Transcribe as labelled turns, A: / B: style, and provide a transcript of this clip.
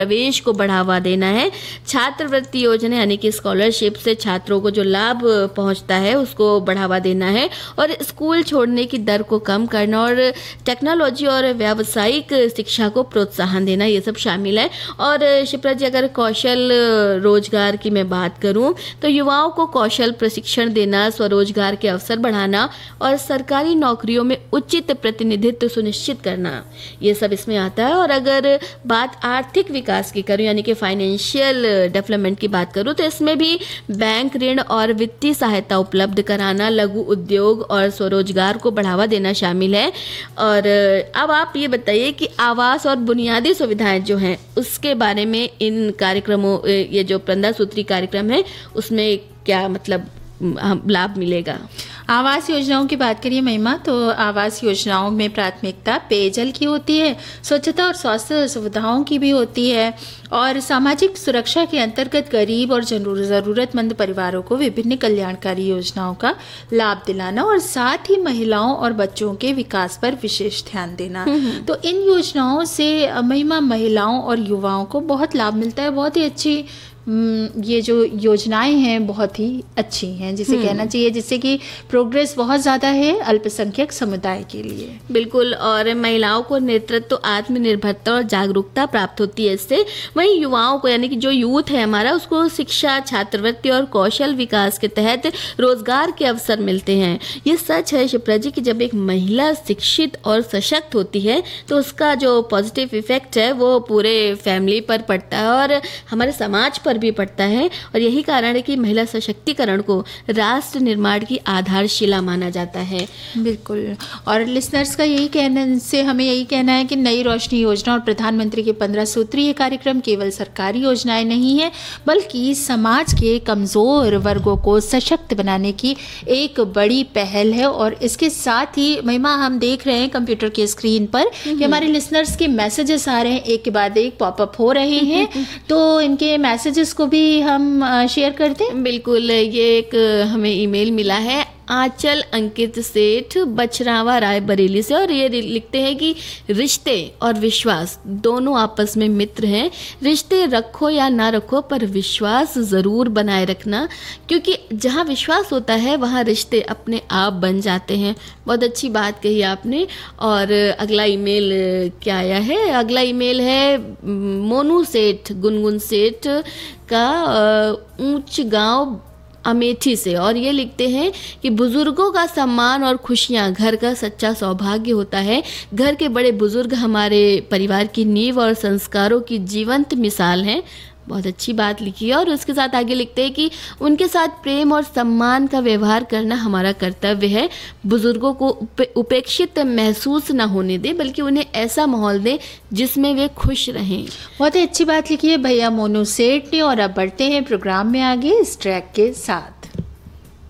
A: प्रवेश को बढ़ावा देना है। छात्रवृत्ति योजना यानी कि स्कॉलरशिप से छात्रों को जो लाभ पहुंचता है उसको बढ़ावा देना है, और स्कूल छोड़ने की दर को कम करना, और टेक्नोलॉजी और व्यावसायिक शिक्षा को प्रोत्साहन देना, ये सब शामिल है। और शिप्रा जी, अगर कौशल रोजगार की मैं बात करूं तो युवाओं को कौशल प्रशिक्षण देना, स्वरोजगार के अवसर बढ़ाना और सरकारी नौकरियों में उचित प्रतिनिधित्व सुनिश्चित करना, ये सब इसमें आता है। और अगर बात आर्थिक विकास की करूं यानी कि फाइनेंशियल डेवलपमेंट की बात करूं तो इसमें भी बैंक ऋण और वित्तीय सहायता उपलब्ध कराना, लघु उद्योग और स्वरोजगार को बढ़ावा देना शामिल है। और अब आप ये बताइए कि आवास और बुनियादी सुविधाएं जो हैं उसके बारे में इन कार्यक्रमों, ये जो 15 सूत्री कार्यक्रम है उसमें क्या मतलब लाभ मिलेगा?
B: आवास योजनाओं की बात करिए महिमा, तो आवास योजनाओं में प्राथमिकता पेयजल की होती है, स्वच्छता और स्वास्थ्य सुविधाओं की भी होती है, और सामाजिक सुरक्षा के अंतर्गत गरीब और ज़रूरतमंद परिवारों को विभिन्न कल्याणकारी योजनाओं का लाभ दिलाना, और साथ ही महिलाओं और बच्चों के विकास पर विशेष ध्यान देना। तो इन योजनाओं से महिमा महिलाओं और युवाओं को बहुत लाभ मिलता है। बहुत ही अच्छी ये जो योजनाएं हैं बहुत ही अच्छी हैं, जिसे कहना चाहिए, जिससे कि प्रोग्रेस बहुत ज़्यादा है अल्पसंख्यक समुदाय के लिए।
A: बिल्कुल, और महिलाओं को नेतृत्व, आत्मनिर्भरता और जागरूकता प्राप्त होती है इससे। वहीं युवाओं को यानी कि जो यूथ है हमारा, उसको शिक्षा, छात्रवृत्ति और कौशल विकास के तहत रोजगार के अवसर मिलते हैं। ये सच है शिप्रा जी कि जब एक महिला शिक्षित और सशक्त होती है तो उसका जो पॉजिटिव इफेक्ट है वो पूरे फैमिली पर पड़ता है और हमारे समाज पर भी पड़ता है। और यही कारण है कि महिला सशक्तिकरण को राष्ट्र निर्माण की आधारशिला माना जाता है।
B: बिल्कुल, और लिसनर्स का यही कहने से हमें यही कहना है कि नई रोशनी योजना और प्रधानमंत्री के 15 सूत्रीय कार्यक्रम केवल सरकारी योजनाएं नहीं है, बल्कि समाज के कमज़ोर वर्गों को सशक्त बनाने की एक बड़ी पहल है। और इसके साथ ही महिमा, हम देख रहे हैं कंप्यूटर के स्क्रीन पर कि हमारे लिसनर्स के मैसेजेस आ रहे हैं, एक के बाद एक पॉपअप हो रहे हैं, तो इनके मैसेजेस को भी हम शेयर करते हैं।
A: बिल्कुल, ये एक हमें ईमेल मिला है आंचल अंकित सेठ बछरावा राय बरेली से, और ये लिखते हैं कि रिश्ते और विश्वास दोनों आपस में मित्र हैं। रिश्ते रखो या ना रखो पर विश्वास ज़रूर बनाए रखना, क्योंकि जहाँ विश्वास होता है वहाँ रिश्ते अपने आप बन जाते हैं। बहुत अच्छी बात कही आपने। और अगला ईमेल क्या आया है? अगला ईमेल है मोनू सेठ, गुनगुन सेठ का ऊंच गांव अमेठी से, और ये लिखते हैं कि बुजुर्गों का सम्मान और खुशियाँ घर का सच्चा सौभाग्य होता है। घर के बड़े बुजुर्ग हमारे परिवार की नींव और संस्कारों की जीवंत मिसाल हैं। बहुत अच्छी बात लिखी है। और उसके साथ आगे लिखते हैं कि उनके साथ प्रेम और सम्मान का व्यवहार करना हमारा कर्तव्य है। बुजुर्गों को उपेक्षित महसूस ना होने दें, बल्कि उन्हें ऐसा माहौल दें जिसमें वे खुश रहें।
B: बहुत ही अच्छी बात लिखी है भैया मोनू सेठ ने। और अब बढ़ते हैं प्रोग्राम में आगे इस ट्रैक के साथ।